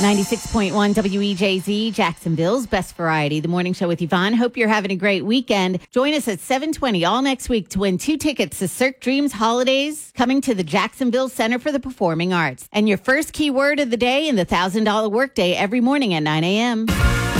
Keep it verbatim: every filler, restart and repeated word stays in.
ninety-six point one W E J Z, Jacksonville's Best Variety, the morning show with Yvonne. Hope you're having a great weekend. Join us at seven twenty all next week to win two tickets to Cirque Dreams Holidays, coming to the Jacksonville Center for the Performing Arts. And your first keyword of the day in the one thousand dollars workday every morning at nine a.m.